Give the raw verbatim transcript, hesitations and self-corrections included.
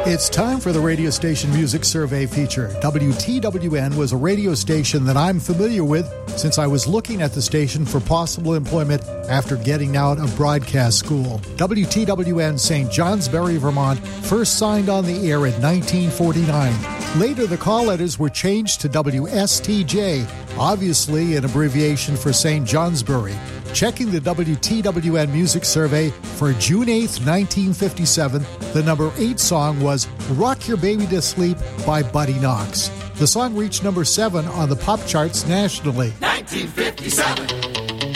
It's time for the Radio Station Music Survey feature. W T W N was a radio station that I'm familiar with since I was looking at the station for possible employment after getting out of broadcast school. W T W N Saint Johnsbury, Vermont, first signed on the air in nineteen forty-nine. Later, the call letters were changed to W S T J, obviously an abbreviation for Saint Johnsbury. Checking the W T W N Music Survey for June eighth, nineteen fifty-seven, the number eight song was Rock Your Baby to Sleep by Buddy Knox. The song reached number seven on the pop charts nationally. nineteen fifty-seven.